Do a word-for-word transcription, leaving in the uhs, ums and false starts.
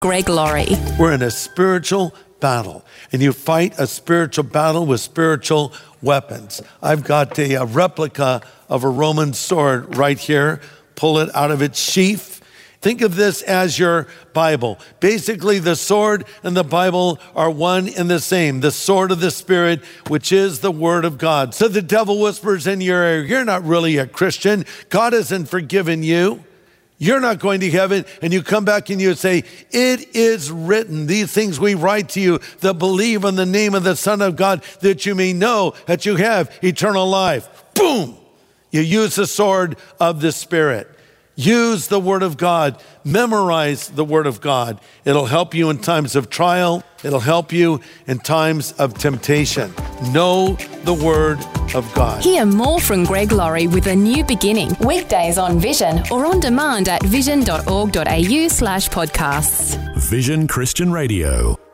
Greg Laurie. We're in a spiritual battle, and you fight a spiritual battle with spiritual weapons. I've got a, a replica of a Roman sword right here. Pull it out of its sheath. Think of this as your Bible. Basically, the sword and the Bible are one and the same. The sword of the Spirit, which is the Word of God. So the devil whispers in your ear, you're not really a Christian. God hasn't forgiven you. You're not going to heaven. And you come back and you say, it is written, these things we write to you that believe in the name of the Son of God, that you may know that you have eternal life. Boom! You use the sword of the Spirit. Use the Word of God. Memorize the Word of God. It'll help you in times of trial. It'll help you in times of temptation. Know the Word of God. Hear more from Greg Laurie with A New Beginning. Weekdays on Vision or on demand at vision dot org dot a u slash podcasts. Vision Christian Radio.